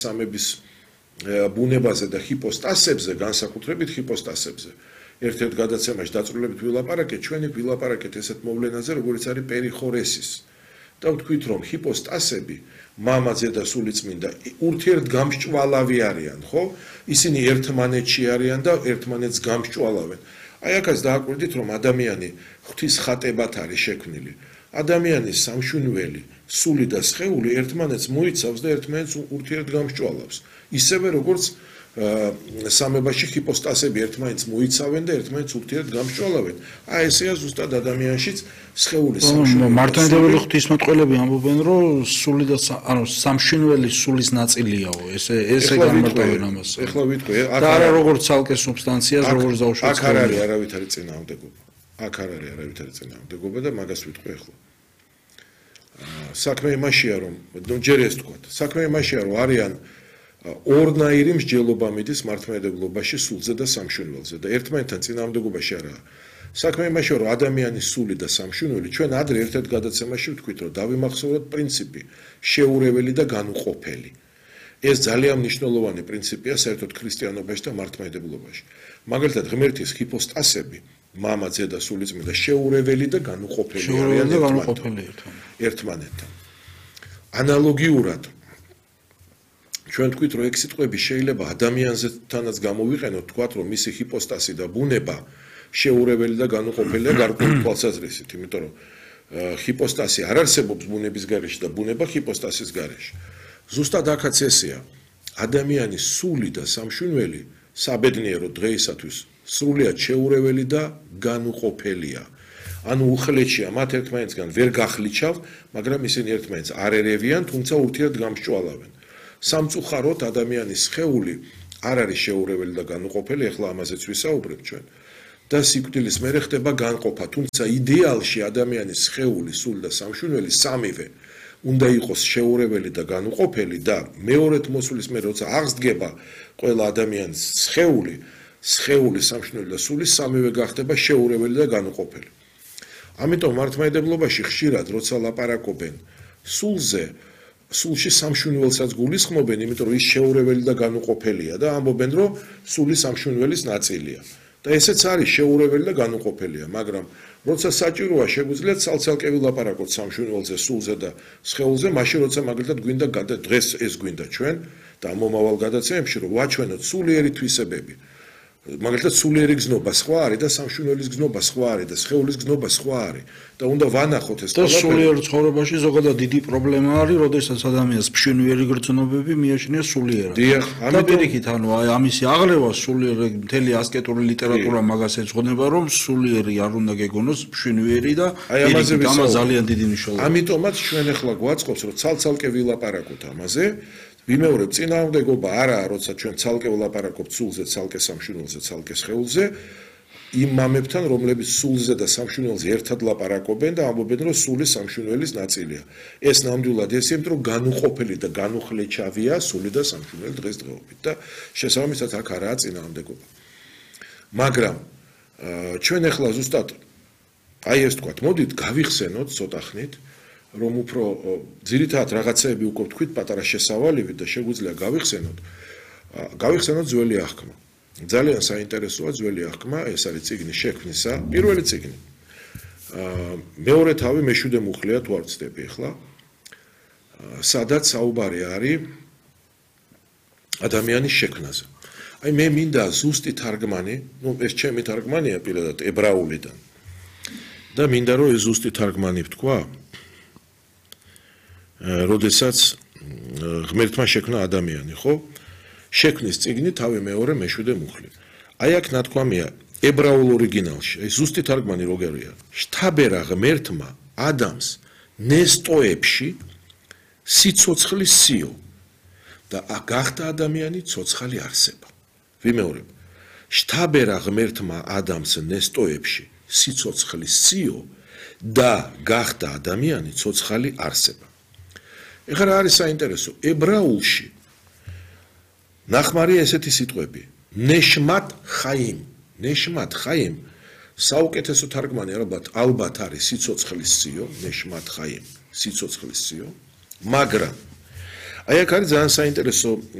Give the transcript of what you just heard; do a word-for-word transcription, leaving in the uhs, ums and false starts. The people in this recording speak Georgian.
სამების ბუნებაზე და ჰიპოსტასებზე, განსაკუთრებით ჰიპოსტასებზე. ერთ-ერთ გადაცემაში დაწვრილებით ვილაპარაკეთ, ჩვენი ვილაპარაკეთ ესეთ მოვლენაზე, როგორც არის პერიხორესის. და ვთქვით, რომ ჰიპოსტასები, მამაძე და სულიწმინდა, ურთიერთგამსჭვალავი არიან, ხო? ისინი ერთმანეთში არიან და ერთმანეთს გამსჭვალავენ. აი აქაც დააკვირდით, რომ ადამიანი ღვთის ხატებად არის შექმნილი. ადამიანის სამშვენიველი, სული და სხეული ერთმანეთს მოიცავს და ერთმანეთს ურთიერთგამსჭვალავს. ისევე როგორც სამებაში ჰიპოსტასები ერთმანეთს მოიცავენ და ერთმანეთს ურთიერთგამსჭვალავენ. აი ესეა ზუსტად ადამიანშიც სხეულის სამშვენიველი. მართლმადიდებელი ღვთისმეტყველები ამბობენ, რომ სული და ანუ სამშვენიველი სულის ნაწილიაო, ესე ესე განმარტავენ ამას. ეხლა ვიტყვი, და არა როგორც ცალკე სუბსტანციას, როგორც დაუშვათ. აქ არ არის არავითარი წინააღმდეგობა. აქ არ არის არავითარი წინააღმდეგობა და მაგას ვიტყვი ეხლა. საქმე იმაშია, რომ ჯერ ეს თქვათ, საქმე იმაშია, რომ არიან ორნაირი მსჯელობა მიდის მართლმადიდებლობაში სულზე და სამშვენიველზე და ერთმანეთთან წინააღმდეგობაში არაა. საქმე იმაშია, რომ ადამიანის სული და სამშვენიველი ჩვენ ადრე ერთ-ერთ გადაცემაში ვთქვით, რომ დავიმახსოვროთ პრინციპი შეურეველი და განუყოფელი. ეს ძალიან მნიშვნელოვანი პრინციპია საერთოდ ქრისტიანობაში და მართლმადიდებლობაში. მაგალითად, ღმერთის ჰიპოსტასები, მამაძე და სულიწმინდა შეურეველი და განუყოფელი არიან ერთმანეთთან. ანალოგიურად ჩვენ თქვით, რომ ეგ სიტყვები შეიძლება ადამიანზეთანაც გამოვიყენოთ, თქვათ, რომ მისი ჰიპოსტასი და ბუნება შეურეველი და განუყოფელია გარკვეული თვალსაზრისით, იმიტომ რომ ჰიპოსტასი არ არსებობს ბუნების გარეშე და ბუნება ჰიპოსტასის გარეშე. ზუსტად აქაც ესეა. ადამიანის სული და სამშვენიველი საბედნიერო დღეისათვის სრულიად შეურეველი და განუყოფელია. ანუ უხლეთშია მათ ერთმანეთსგან ვერ გახლიჩავ, მაგრამ ისინი ერთმანეთს არ ერევიან, თუმცა ურთიერთგამსჭვალავენ. სამწუხაროდ ადამიანის სხეული არ არის შეურეველი და განუყოფელი, ეხლა ამაზეც ვისაუბრებ ჩვენ. და სიკვდილის მერე ხდება განყოფა, თუმცა იდეალში ადამიანის სხეული, სული და სამშვენიველი სამივე უნდა იყოს შეურეველი და განუყოფელი და მეორედ მოსulis მერე როცა აღსდგება ყველა ადამიანის სხეული, სხეული, სამშვენიველი და სული სამივე გახდება შეურეველი და განუყოფელი. ამიტომ მართლმადიდებლობაში ხშირად როცა ლაპარაკობენ სულზე, სულში სამშვენიველსაც გულისხმობენ, იმიტომ რომ ის შეურეველი და განუყოფელია და ამბობენ, რომ სული სამშვენიველის ნაწილია. და ესეც არის შეურეველი და განუყოფელია, მაგრამ როცა საჭიროა შეგვიძლია ცალ-ცალკე ვილაპარაკოთ სამშვენიველზე, სულზე და სხეულზე, მაშინ როცა მაგალითად გვინდა დღეს ეს გვინდა ჩვენ და მომავალ გადაცემებში რომ ვაჩვენოთ სულიერი თვისებები. მაგალითად სულიერი გზნობა სხვა არის და სამშვენიველის გზნობა სხვა არის და სხეულის გზნობა სხვა არის და უნდა ვანახოთ ეს და სულიერ ცხოვრებაში ზოგადად დიდი პრობლემა არის, როდესაც ადამიანს მშვენიერი გრძნობები მიაჩნია სულიერად. დიახ, ამიტომ პირიქით, ანუ აი ამისი აღლევა სულიერ მთელი ასკეტური ლიტერატურა მაგას ეძღვნება, რომ სულიერი არ უნდა გეგონოს მშვენიერი და ამაზე ძალიან დიდი მნიშვნელობა. ამიტომაც ჩვენ ახლა გვაწყობს, რომ ცალ-ცალკე ვილაპარაკოთ ამაზე. ვიმეორებ, წინააღმდეგობა არაა, როცა ჩვენ ცალკე ვლაპარაკობთ სულზე, ცალკე სამშვენიველზე, ცალკე სხეულზე, იმ მამებთან, რომლებიც სულზე და სამშვენიველზე ერთად ლაპარაკობენ და ამბობენ, რომ სული სამშვენიველის ნაწილია. ეს ნამდვილად ესეა, იმიტომ რომ განუყოფელი და განუხლეჩავია სული და სამშვენიველი დღესდღეობით და შესაბამისად აქ არაა წინააღმდეგობა. მაგრამ ჩვენ ახლა ზუსტად აი ეს თქვათ, მოდით გავიხსენოთ ცოტა ხნით, რომ უფრო ძირითადად რაღაცეები უკვე ვთქვით პატარა შესავალივით და შეგვიძლია გავიხსენოთ. გავიხსენოთ ძველი აღქმა. ძალიან საინტერესოა ძველი აღქმა, ეს არის წიგნის შექმნისა, პირველი წიგნი. მეორე თავი მეშვიდე მუხლია თუ არ ვცდები ახლა. სადაც საუბარი არის ადამიანის შექმნაზე. აი მე მინდა ზუსტი თარგმანი, ну ეს ჩემი თარგმანია პირადად ებრაულიდან. და მინდა რომ ეს ზუსტი თარგმანი ვთქვა. როდესაც ღმერთმა შექმნა ადამიანი, ხო? შექმნის წიგნი თავი მეორე მეშვიდე მუხლი. აი აქ ნათქვამია ებრაულ ორიგინალში, აი ზუსტი თარგმანი როგორია? შთაბერა ღმერთმა ადამს ნესტოებში სიცოცხლის სიო და გახდა ადამიანი ცოცხალი არსება. ვიმეორებ. შთაბერა ღმერთმა ადამიანს ნესტოებში სიცოცხლის სიო და გახდა ადამიანი ცოცხალი არსება. ეხლა რა არის საინტერესო? ებრაულში ნახმარია ესეთი სიტყვები: ნეშმათ ხაიმ. ნეშმათ ხაიმ საუკეთესო თარგმანი ალბათ ალბათ არის სიცოცხლის სიო, ნეშმათ ხაიმ, სიცოცხლის სიო, მაგრამ აი აქ არის ძალიან საინტერესო